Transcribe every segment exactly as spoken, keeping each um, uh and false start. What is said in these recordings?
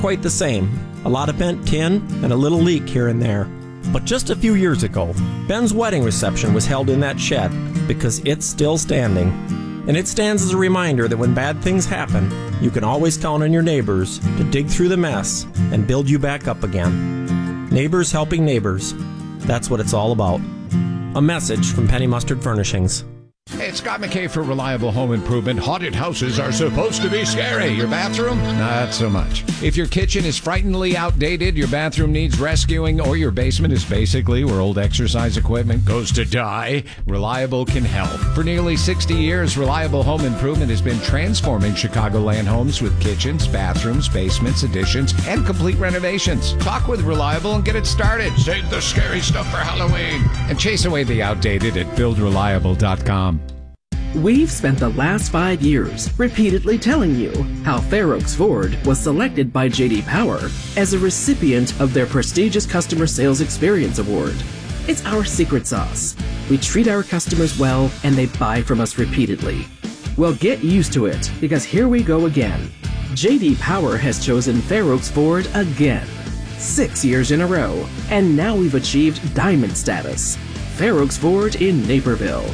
quite the same. A lot of bent tin and a little leak here and there. But just a few years ago, Ben's wedding reception was held in that shed because it's still standing. And it stands as a reminder that when bad things happen, you can always count on your neighbors to dig through the mess and build you back up again. Neighbors helping neighbors. That's what it's all about. A message from Penny Mustard Furnishings. Hey, it's Scott McKay for Reliable Home Improvement. Haunted houses are supposed to be scary. Your bathroom? Not so much. If your kitchen is frighteningly outdated, your bathroom needs rescuing, or your basement is basically where old exercise equipment goes to die, Reliable can help. For nearly sixty years, Reliable Home Improvement has been transforming Chicagoland homes with kitchens, bathrooms, basements, additions, and complete renovations. Talk with Reliable and get it started. Save the scary stuff for Halloween. And chase away the outdated at build reliable dot com. We've spent the last five years repeatedly telling you how Fair Oaks Ford was selected by J D Power as a recipient of their prestigious Customer Sales Experience Award. It's our secret sauce. We treat our customers well and they buy from us repeatedly. Well, get used to it, because here we go again. J D Power has chosen Fair Oaks Ford again. Six years in a row, and now we've achieved Diamond status. Fair Oaks Ford in Naperville.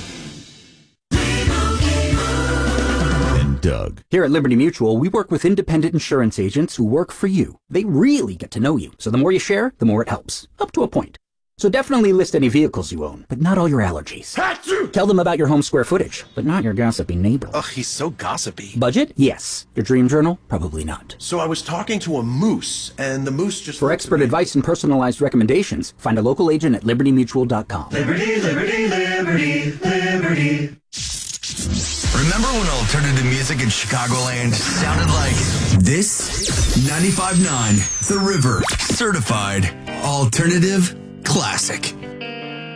Doug. Here at Liberty Mutual, we work with independent insurance agents who work for you. They really get to know you, so the more you share, the more it helps. Up to a point. So definitely list any vehicles you own, but not all your allergies. Hatsu! Tell them about your home square footage, but not your gossipy neighbor. Ugh, he's so gossipy. Budget? Yes. Your dream journal? Probably not. So I was talking to a moose, and the moose just... For expert advice and personalized recommendations, find a local agent at liberty mutual dot com. Liberty, liberty, liberty, liberty. Remember when alternative music in Chicagoland sounded like this? ninety-five point nine The River. Certified alternative classic.